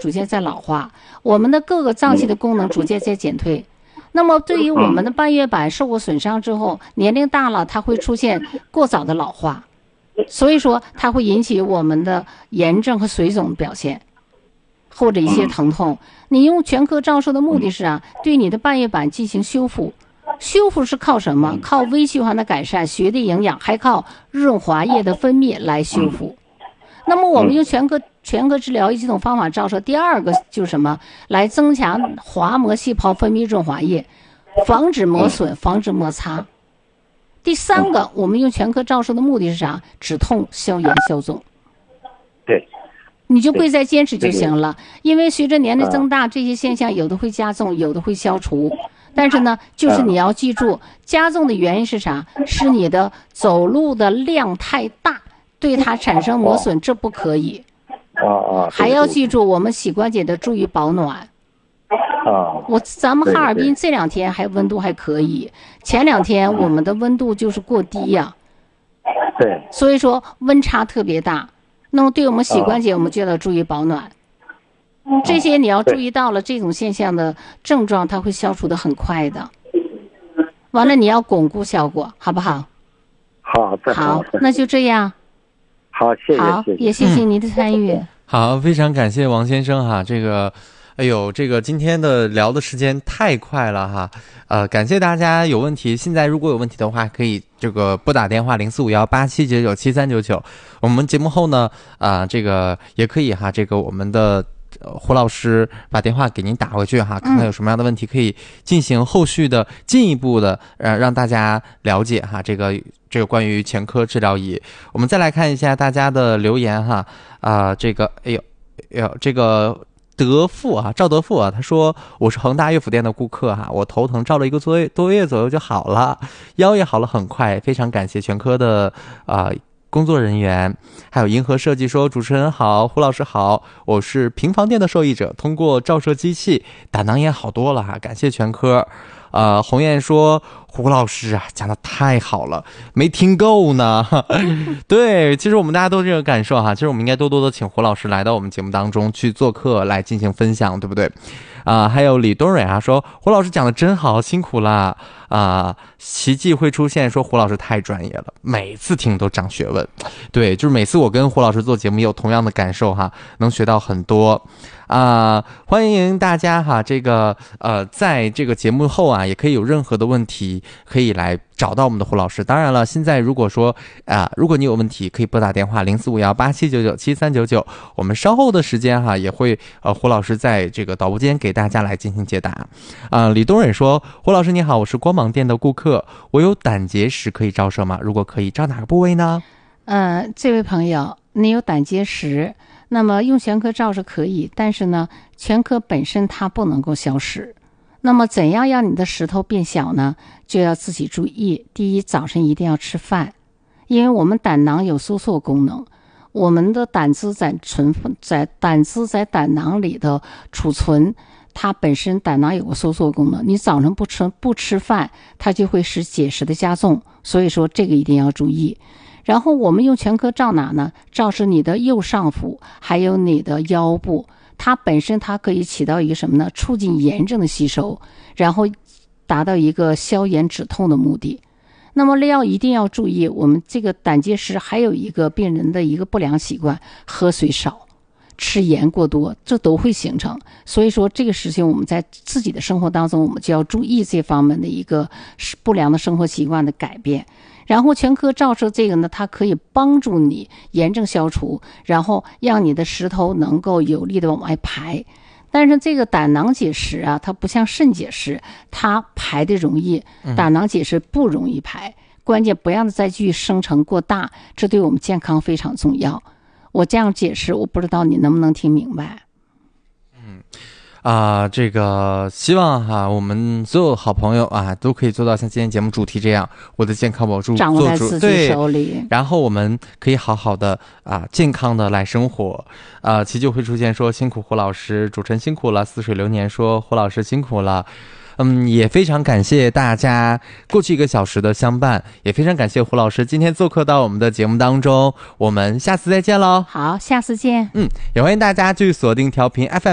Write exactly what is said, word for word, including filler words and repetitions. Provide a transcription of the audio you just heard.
逐渐在老化，我们的各个脏器的功能逐渐在减退。那么对于我们的半月板受过损伤之后，年龄大了，它会出现过早的老化，所以说它会引起我们的炎症和水肿的表现，或者一些疼痛。你用全科照射的目的是啊，对你的半月板进行修复。修复是靠什么？靠微循环的改善、血的营养，还靠润滑液的分泌来修复。那么我们用全科全科治疗以这种方法照射，第二个就是什么？来增强滑膜细胞分泌润滑液，防止磨损，防止摩擦。第三个，我们用全科照射的目的是啥？止痛、消炎、消肿。 对。 你就贵在坚持就行了，因为随着年龄增大，这些现象有的会加重，有的会消除。但是呢，就是你要记住，加重的原因是啥？是你的走路的量太大，对它产生磨损，这不可以。 啊啊！ 还要记住，我们膝关节的注意保暖。 啊， 我咱们哈尔滨这两天还温度还可以，前两天我们的温度就是过低呀。 对。 所以说温差特别大，那么对我们膝关节，我们就要注意保暖。这些你要注意到了，这种现象的症状它会消除的很快的。完了，你要巩固效果，好不好？ 好的， 好，那就这样。 好，谢谢， 好，也谢谢您的参与。 嗯、好，非常感谢王先生哈，这个。哎呦，这个今天的聊的时间太快了哈，呃，感谢大家。有问题，现在如果有问题的话，可以这个拨打电话零四五幺八七九九七三九九。我们节目后呢，啊、呃，这个也可以哈，这个我们的胡老师把电话给您打回去哈，看看有什么样的问题可以进行后续的进一步的呃让大家了解哈，这个这个关于前科治疗仪。我们再来看一下大家的留言哈，啊、呃，这个哎呦哎呦这个。德富啊，赵德富啊，他说我是恒大乐府店的顾客哈、啊，我头疼照了一个多月多月左右就好了，腰也好了很快，非常感谢全科的啊、呃、工作人员，还有银河设计说主持人好，胡老师好，我是平房店的受益者，通过照射机器胆囊炎好多了哈，感谢全科。呃，鸿雁说胡老师啊讲的太好了，没听够呢。对，其实我们大家都这个感受哈，其实我们应该多多的请胡老师来到我们节目当中去做客，来进行分享，对不对？啊、呃，还有李东蕊啊说胡老师讲的真好，辛苦啦啊、呃！奇迹会出现说胡老师太专业了，每次听都长学问。对，就是每次我跟胡老师做节目也有同样的感受哈，能学到很多。啊、呃，欢迎大家哈，这个呃，在这个节目后啊，也可以有任何的问题，可以来找到我们的胡老师。当然了，现在如果说啊、呃，如果你有问题，可以拨打电话零四五幺八七九九七三九九。我们稍后的时间哈，也会呃，胡老师在这个导播间给大家来进行解答。啊、呃，李东蕊说，胡老师你好，我是光芒店的顾客，我有胆结石可以照射吗？如果可以，照哪个部位呢？ 呃，这位朋友，你有胆结石。那么用全科照射可以，但是呢，全科本身它不能够消失。那么怎样让你的石头变小呢？就要自己注意。第一，早晨一定要吃饭，因为我们胆囊有收缩功能，我们的胆汁在存在胆汁在胆囊里的储存，它本身胆囊有个收缩功能。你早晨不吃不吃饭，它就会使结石的加重，所以说这个一定要注意。然后我们用全科照哪呢？照是你的右上腹，还有你的腰部，它本身它可以起到一个什么呢？促进炎症的吸收，然后达到一个消炎止痛的目的。那么要一定要注意，我们这个胆结石还有一个病人的一个不良习惯，喝水少，吃盐过多，这都会形成。所以说这个事情我们在自己的生活当中，我们就要注意这方面的一个不良的生活习惯的改变。然后全科照射这个呢，它可以帮助你炎症消除，然后让你的石头能够有力的往外排。但是这个胆囊结石啊，它不像肾结石，它排的容易，胆囊结石不容易排。嗯、关键不让它再继续生成过大，这对我们健康非常重要。我这样解释，我不知道你能不能听明白。 嗯。啊、呃，这个希望哈，我们所有好朋友啊，都可以做到像今天节目主题这样，我的健康宝珠掌握在自己手里， 然后我们可以好好的啊、呃，健康的来生活。啊、呃，奇迹会出现说辛苦胡老师，主持人辛苦了。似水流年说胡老师辛苦了。嗯，也非常感谢大家过去一个小时的相伴，也非常感谢胡老师今天做客到我们的节目当中，我们下次再见喽。 好，下次见。 嗯，也欢迎大家继续锁定调频 F M